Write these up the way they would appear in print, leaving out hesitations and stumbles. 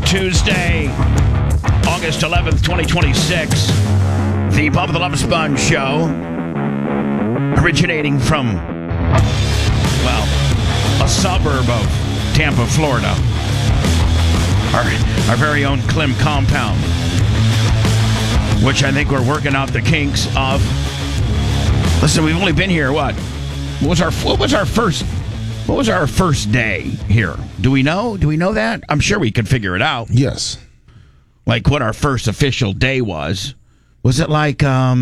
Tuesday, August 11th, 2026. The Bubba the Love Sponge Show, originating from, well, a suburb of Tampa, Florida. Our very own Clem compound, which I think we're working out the kinks of. Listen, we've only been here, what was our first day here? Do we know that? I'm sure we could figure it out. Yes. Like what our first official day was. Was it like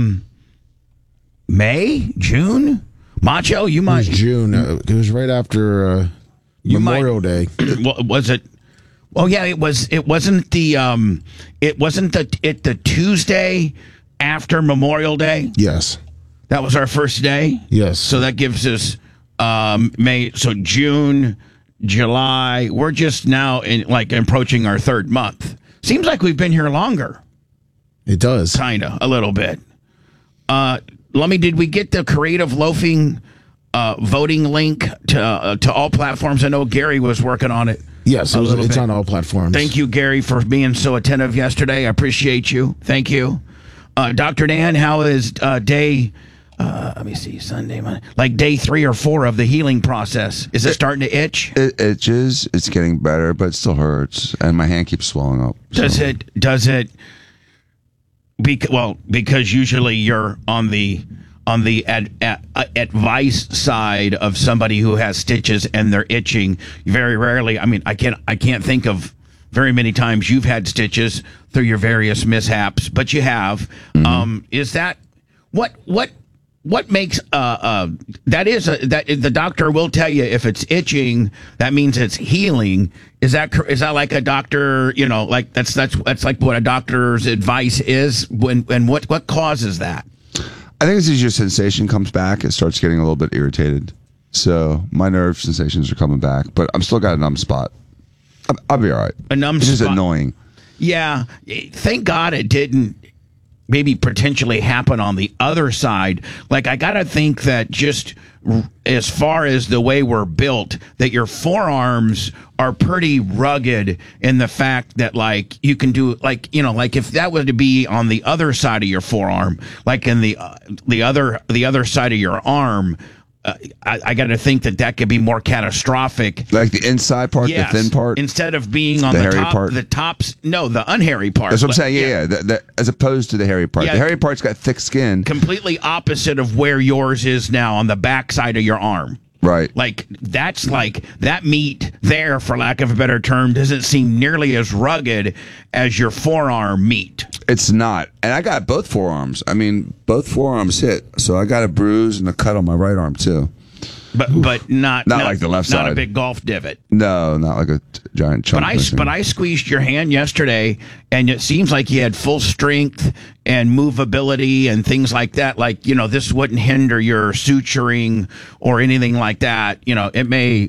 May? June? Macho, you might... It was June. It was right after Memorial Day. Was it... Oh yeah, it was. It wasn't the. It wasn't the Tuesday after Memorial Day. Yes, that was our first day. Yes. So that gives us May. So June, July. We're just now approaching our third month. Seems like we've been here longer. It does. Kinda, a little bit. Did we get the Creative Loafing voting link to all platforms? I know Gary was working on it. Yes, it's on all platforms. Thank you, Gary, for being so attentive yesterday. I appreciate you. Thank you. Dr. Dan, how is day, let me see, Sunday, Monday, like day 3 or 4 of the healing process? Is it starting to itch? It itches. It's getting better, but it still hurts. And my hand keeps swelling up. So. Does it, because usually you're on the advice side of somebody who has stitches and they're itching. Very rarely, I can't think of very many times you've had stitches through your various mishaps, but you have. Mm-hmm. Is that what makes that the doctor will tell you if it's itching, that means it's healing. Is that like a doctor, like that's like what a doctor's advice is and what causes that? I think it's as your sensation comes back, it starts getting a little bit irritated. So my nerve sensations are coming back, but I'm still got a numb spot. I'll be all right. A numb spot. It's just annoying. Yeah. Thank God it didn't maybe potentially happen on the other side. Like, I got to think that just as far as the way we're built, that your forearms are pretty rugged in the fact that, like, you can do, like, like if that were to be on the other side of your forearm, like in the other side of your arm, I got to think that could be more catastrophic. Like the inside part, yes, the thin part? Instead of being on the hairy top, part? The tops, no, the unhairy part. That's what I'm saying, yeah. As opposed to the hairy part. Yeah, the hairy part's got thick skin. Completely opposite of where yours is now on the back side of your arm. Right. Like, that's like, that meat there, for lack of a better term, doesn't seem nearly as rugged as your forearm meat. It's not. And I got both forearms. I mean, both forearms hit. So I got a bruise and a cut on my right arm, too. But not like the left side. Not a big golf divot. No, not like a giant chunk. But I squeezed your hand yesterday, and it seems like you had full strength and movability and things like that. Like, this wouldn't hinder your suturing or anything like that. It may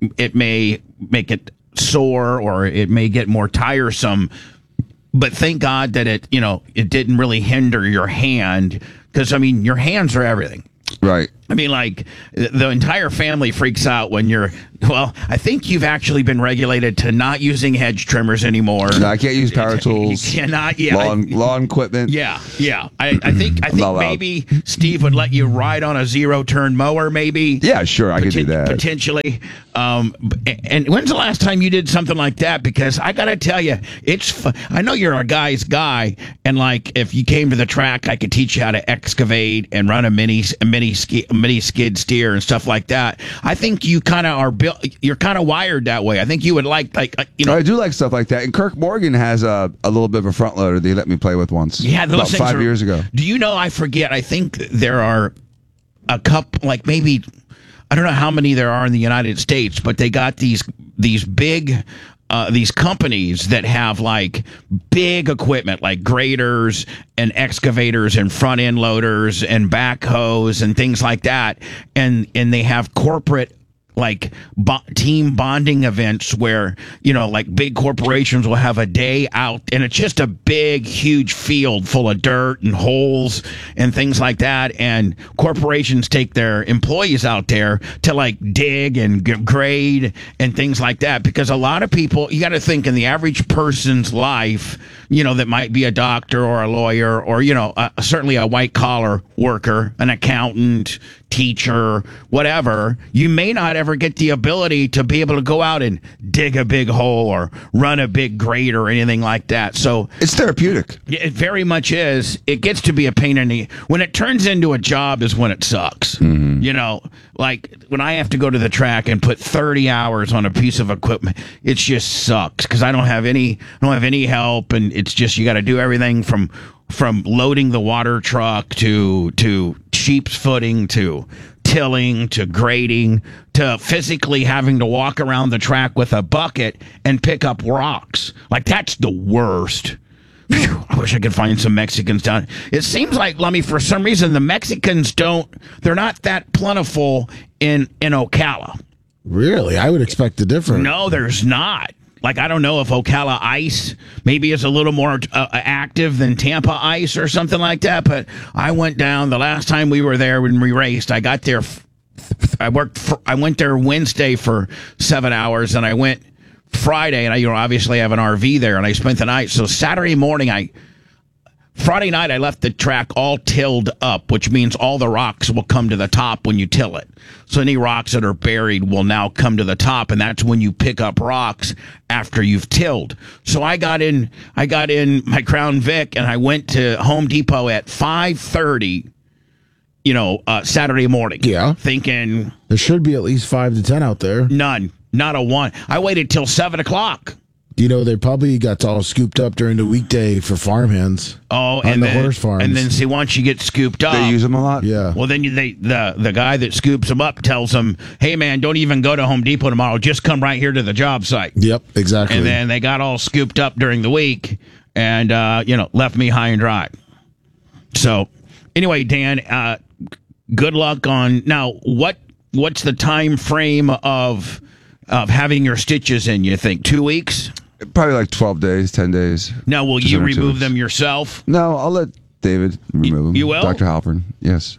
make it sore or it may get more tiresome. But thank God that it didn't really hinder your hand, because your hands are everything. Right. Like, the entire family freaks out when I think you've actually been regulated to not using hedge trimmers anymore. No, I can't use power tools. You cannot, yeah. Lawn equipment. Yeah. I think maybe Steve would let you ride on a zero-turn mower, maybe. Yeah, sure, I could do that. Potentially. And when's the last time you did something like that? Because I got to tell you, I know you're a guy's guy, and, like, if you came to the track, I could teach you how to excavate and run a mini skid steer and stuff like that. I think you kind of are built. You're kind of wired that way. I think you would like. I do like stuff like that. And Kirk Morgan has a little bit of a front loader that he let me play with once. Yeah, those about 5 years ago. Do you know? I forget. I think there are a couple, like maybe, I don't know how many there are in the United States, but they got these big. These companies that have, like, big equipment, like graders and excavators and front end loaders and backhoes and things like that, and they have corporate team bonding events where, like big corporations will have a day out and it's just a big, huge field full of dirt and holes and things like that. And corporations take their employees out there to like dig and grade and things like that. Because a lot of people, you got to think in the average person's life, that might be a doctor or a lawyer or, certainly a white collar worker, an accountant, teacher, whatever, you may not ever get the ability to be able to go out and dig a big hole or run a big grate or anything like that. So it's therapeutic. It very much is. It gets to be a pain in the... When it turns into a job is when it sucks. Like when I have to go to the track and put 30 hours on a piece of equipment, it just sucks because I don't have any help, and it's just you got to do everything from loading the water truck to sheep's footing to tilling to grading to physically having to walk around the track with a bucket and pick up rocks. Like that's the worst. Phew, I wish I could find some Mexicans down. It seems like, Lummy, for some reason, the Mexicans they're not that plentiful in Ocala. Really? I would expect the difference. No, there's not. Like, I don't know if Ocala Ice maybe is a little more active than Tampa Ice or something like that, but I went down the last time we were there when we raced. I got there. I went there Wednesday for 7 hours, and I went Friday, and I obviously have an RV there, and I spent the night. So Friday night I left the track all tilled up, which means all the rocks will come to the top when you till it. So any rocks that are buried will now come to the top, and that's when you pick up rocks after you've tilled. So I got in my Crown Vic, and I went to Home Depot at 5:30. Saturday morning. Yeah. Thinking there should be at least 5 to 10 out there. None. Not a one. I waited till 7 o'clock. They probably got all scooped up during the weekday for farmhands. Oh, and the horse farms. And then see, once you get scooped up, they use them a lot. Yeah. Well, then the guy that scoops them up tells them, "Hey, man, don't even go to Home Depot tomorrow. Just come right here to the job site." Yep, exactly. And then they got all scooped up during the week, and left me high and dry. So, anyway, Dan, good luck on now. What's the time frame of having your stitches in, you think? 2 weeks? Probably like 12 daes, 10 days. Now, will you remove them yourself? No, I'll let David remove them. You will? Dr. Halpern, yes.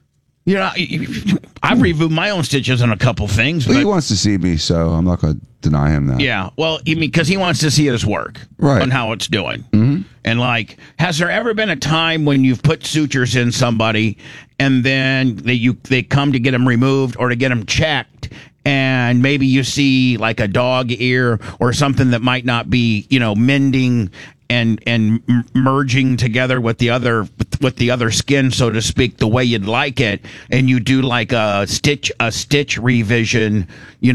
I've removed my own stitches on a couple things. But but he wants to see me, so I'm not going to deny him that. Yeah, well, because he wants to see his work right. on how it's doing. Mm-hmm. And has there ever been a time when you've put sutures in somebody and then they come to get them removed or to get them checked, and maybe you see like a dog ear or something that might not be, mending and merging together with the other skin, so to speak, the way you'd like it, and you do like a stitch revision,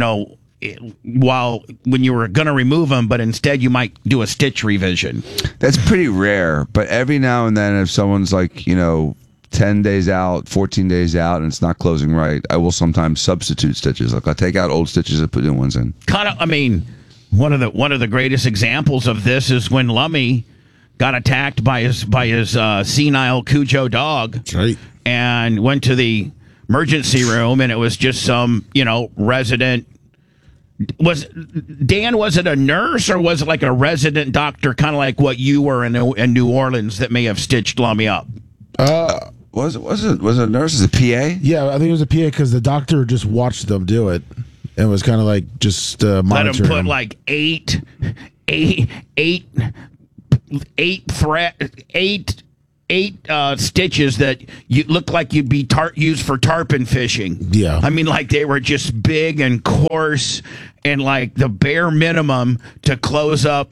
when you were going to remove them, but instead you might do a stitch revision. That's pretty rare, but every now and then if someone's 10 days out, 14 days out, and it's not closing right, I will sometimes substitute stitches. Like I'll take out old stitches and put new ones in. One of the greatest examples of this is when Lummy got attacked by his senile Cujo dog. That's right. And went to the emergency room, and it was just some resident. Was it a nurse or was it like a resident doctor, kind of like what you were in New Orleans, that may have stitched Lummy up? Was it a nurse? Is it a PA? Yeah, I think it was a PA because the doctor just watched them do it and was kind of like just monitoring. Let him put like eight stitches that you look like you'd be used for tarpon fishing. Yeah. They were just big and coarse and like the bare minimum to close up,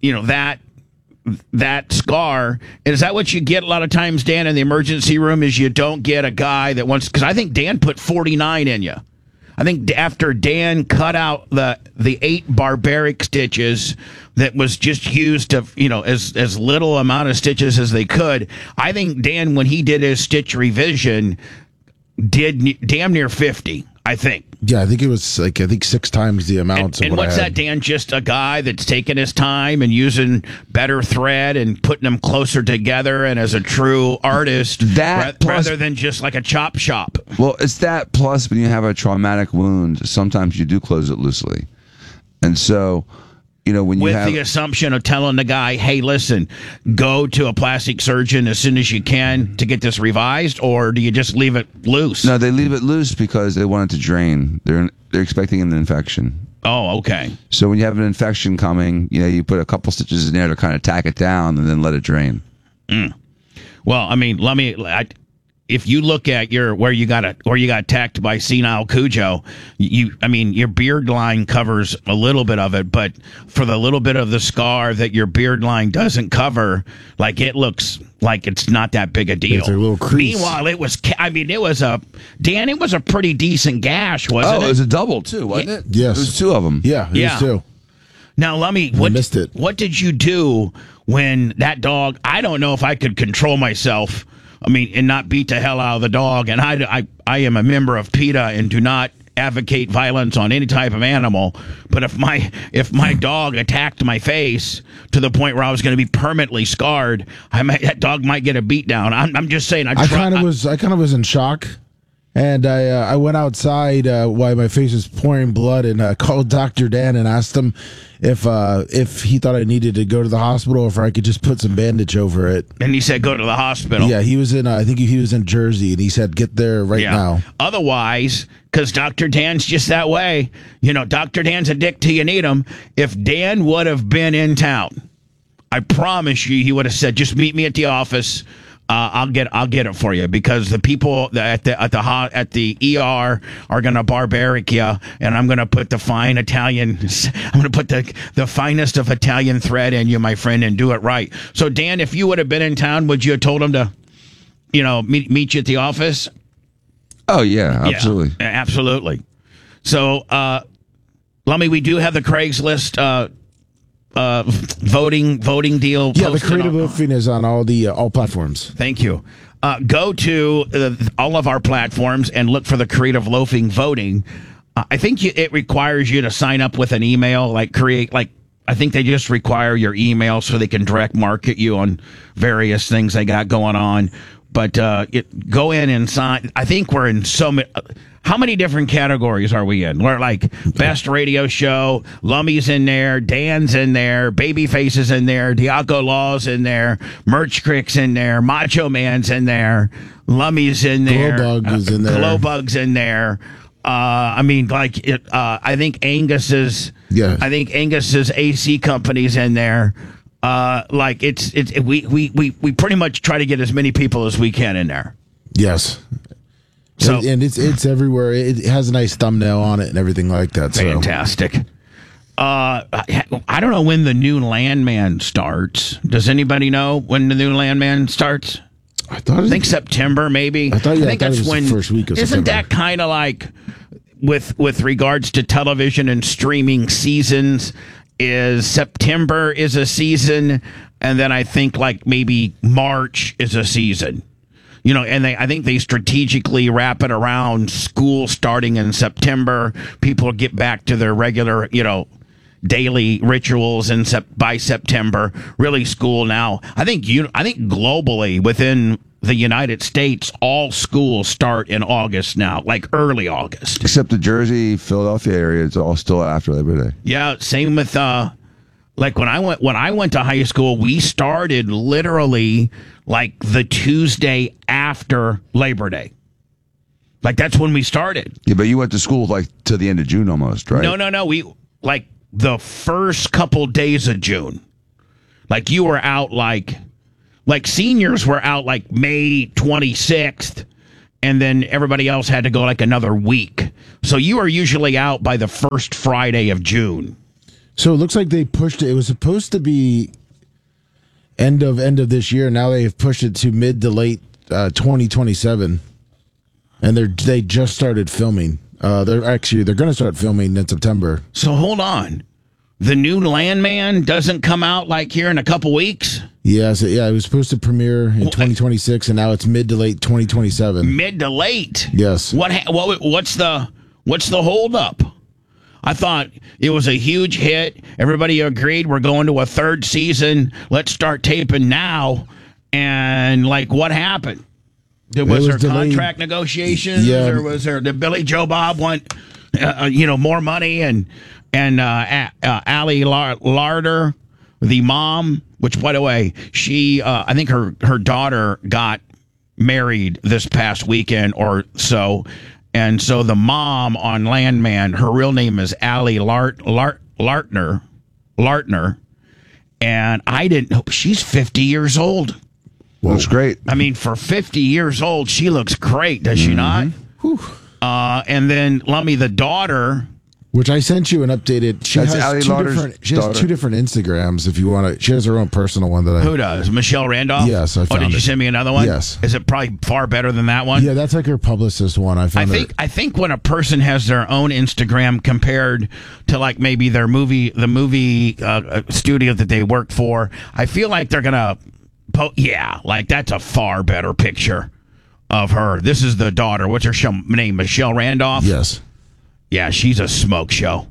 that scar. And is that what you get a lot of times, Dan, in the emergency room, is you don't get a guy that wants, because I think Dan put 49 in you. I think after Dan cut out the 8 barbaric stitches that was just used to, as little amount of stitches as they could, I think Dan, when he did his stitch revision, did damn near 50. I think. Yeah, I think it was like 6 times the amount. And what's that, Dan? Just a guy that's taking his time and using better thread and putting them closer together, and as a true artist, rather than just like a chop shop. Well, it's that plus when you have a traumatic wound, sometimes you do close it loosely, and so. When with the assumption of telling the guy, hey, listen, go to a plastic surgeon as soon as you can to get this revised, or do you just leave it loose? No, they leave it loose because they want it to drain. They're expecting an infection. Oh, okay. So when you have an infection coming, you put a couple stitches in there to kind of tack it down and then let it drain. Well, I mean, if you look at where you got attacked by senile Cujo, your beard line covers a little bit of it, but for the little bit of the scar that your beard line doesn't cover, like it looks like it's not that big a deal. It's a little crease. Meanwhile, it was a pretty decent gash, wasn't it? It was a double too, wasn't it? Yes, it was 2 of them. Yeah, it was 2. Now, missed it. What did you do when that dog? I don't know if I could control myself. And not beat the hell out of the dog. And I am a member of PETA and do not advocate violence on any type of animal. But if my dog attacked my face to the point where I was going to be permanently scarred, that dog might get a beat down. I'm just saying. I kind of was in shock. And I went outside while my face was pouring blood and called Dr. Dan and asked him if he thought I needed to go to the hospital or if I could just put some bandage over it. And he said, go to the hospital. Yeah, he was in, I think he was in Jersey, and he said, get there now. Otherwise, because Dr. Dan's just that way, Dr. Dan's a dick till you need him. If Dan would have been in town, I promise you, he would have said, just meet me at the office. I'll get it for you, because the people at the ER are gonna barbaric you, and I'm gonna put the the finest of Italian thread in you, my friend, and do it right. So Dan, if you would have been in town, would you have told him to, meet you at the office? Oh yeah, absolutely, absolutely. So, Lummy, we do have the Craigslist voting deal. Yeah, the Creative Loafing is on all platforms. Thank you. Go to all of our platforms and look for the Creative Loafing voting. I think it requires you to sign up with an email, I think they just require your email so they can direct market you on various things they got going on. But go in and sign. I think we're in so many. How many different categories are we in? We're like best radio show. Lummy's in there. Dan's in there. Babyface is in there. Diaco Law's in there. Merch Crick's in there. Macho Man's in there. Lummy's in there. Glowbug is in there. Glowbug's in there. I think Angus's. Yeah. I think Angus's AC company's in there. We pretty much try to get as many people as we can in there. Yes. So, and it's everywhere. It has a nice thumbnail on it and everything like that. Fantastic. I don't know when the new Landman starts. Does anybody know when the new Landman starts? I think September, maybe. I think that's when the first week of Isn't September. that kind of like with regards to television and streaming seasons? Is September is a season, and then I think maybe March is a season. And I think they strategically wrap it around school starting in September. People get back to their regular, daily rituals by September. Really, school now. I think globally within the United States, all schools start in August now, like early August. Except the Jersey, Philadelphia area, it's all still after Labor Day. Yeah, same with when I went to high school, we started literally the Tuesday after Labor Day. That's when we started. Yeah, but you went to school to the end of June almost, right? No. We the first couple days of June. You were out seniors were out May 26th, and then everybody else had to go another week. So you were usually out by the first Friday of June. So it looks like they pushed it. It was supposed to be end of this year. Now they've pushed it to mid to late 2027, and they just started filming. They're going to start filming in September. So hold on, the new Landman doesn't come out here in a couple weeks. Yes, it was supposed to premiere in 2026, and now it's mid to late 2027. Mid to late. Yes. What's the What's the holdup? I thought it was a huge hit. Everybody agreed we're going to a third season. Let's start taping now. And like, what happened? Was there contract negotiations, or was there? Did Billy Joe Bob want, more money? And Allie Larder, the mom, which by the way, she, I think her daughter got married this past weekend or so. And so the mom on Landman, her real name is Allie Lartner. And I didn't know, she's 50 years old. Looks great. I mean, for 50 years old, she looks great, does she not? And then Lummy, the daughter, which I sent you an updated. She has two different Instagrams. If you want to, she has her own personal one that Who does? Michelle Randolph? Yes, I found did you send me another one? Yes. Is it probably far better than that one? Yeah, that's like her publicist one. I think when a person has their own Instagram compared to like maybe the movie studio that they work for, I feel like they're gonna. Like that's a far better picture of her. This is the daughter. What's her name? Michelle Randolph? Yes. Yeah, she's a smoke show.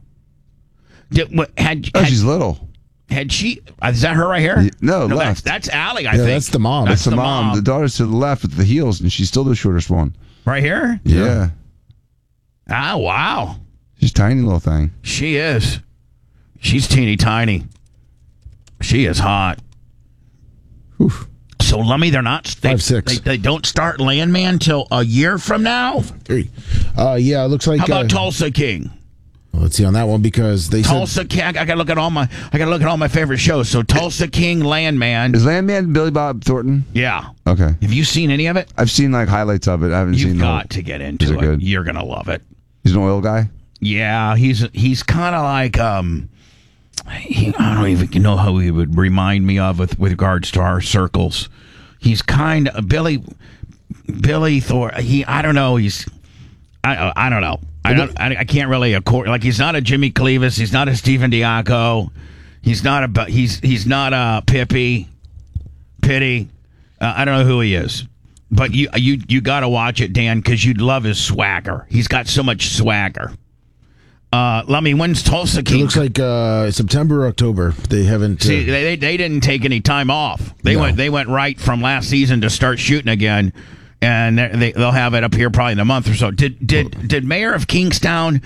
She's little. Had she? Is that her right here? No, left. That's Allie, I think. That's the mom. That's the mom. The daughter's to the left with the heels, and she's still the shortest one. Right here? Yeah. Ah, wow. She's a tiny little thing. She is. She's teeny tiny. She is hot. Whew. So, Lummy, they're not... 5'6". They don't start Landman till a year from now? 3. Yeah, it looks like... How about Tulsa King? Well, let's see on that one because they Tulsa King. I gotta look at all my favorite shows. So Tulsa King, Landman. Is Landman Billy Bob Thornton? Yeah. Okay. Have you seen any of it? I've seen like highlights of it. I haven't seen. You've got to get into it. Good? You're gonna love it. He's an oil guy. Yeah, he's kind of like I don't even know how he would remind me of with regards to our circles. He's kind of Billy Thor. I don't know. I don't know. I can't really accord. Like he's not a Jimmy Cleavis. He's not a Stephen Diaco. He's not a Pity. I don't know who he is. But you got to watch it, Dan, because you'd love his swagger. He's got so much swagger. Lummy, when's Tulsa King? It looks like September or October. They haven't. See, they didn't take any time off. They went right from last season to start shooting again, and they'll have it up here probably in a month or so. Did Mayor of Kingstown?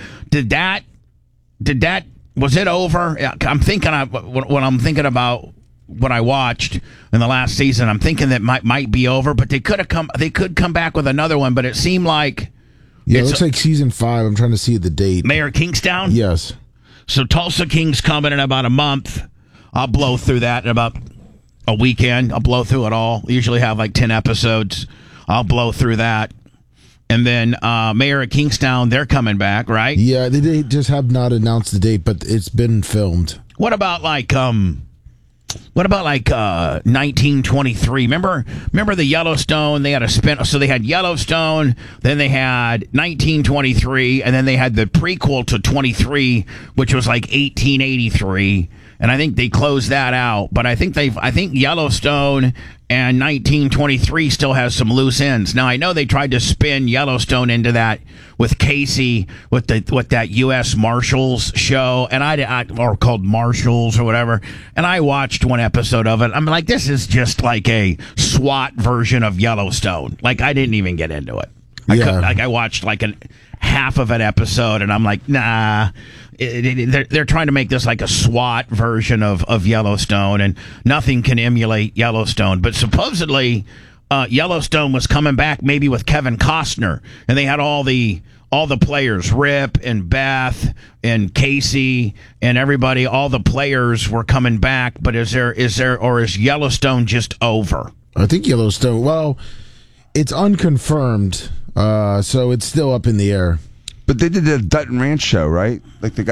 Was it over? I'm thinking when I'm thinking about what I watched in the last season. I'm thinking that might be over, but they could come back with another one. But it seemed like. Yeah, it looks like season 5. I'm trying to see the date. Mayor of Kingstown? Yes. So Tulsa King's coming in about a month. I'll blow through that in about a weekend. I'll blow through it all. Usually have like 10 episodes. I'll blow through that. And then Mayor of Kingstown, they're coming back, right? Yeah, they just have not announced the date, but it's been filmed. What about 1923? Remember the Yellowstone? They had a spin. So they had Yellowstone, then they had 1923, and then they had the prequel to 23, which was like 1883. And I think they closed that out. But I think Yellowstone and 1923 still has some loose ends. Now I know they tried to spin Yellowstone into that with Casey with that U.S. Marshals show, and or called Marshals or whatever. And I watched one episode of it. I'm like, this is just like a SWAT version of Yellowstone. Like I didn't even get into it. I watched like half of an episode, and I'm like, nah. They're trying to make this like a SWAT version of Yellowstone, and nothing can emulate Yellowstone. But supposedly, Yellowstone was coming back maybe with Kevin Costner, and they had all the players, Rip and Beth and Casey and everybody. All the players were coming back. But is Yellowstone just over? I think Yellowstone. Well, it's unconfirmed, so it's still up in the air. But they did the Dutton Ranch show, right? Like the guy